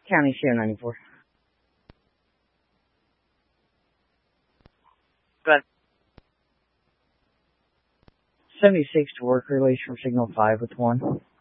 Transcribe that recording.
County CO 94. Go ahead. 76 to work release from signal 5 with 1.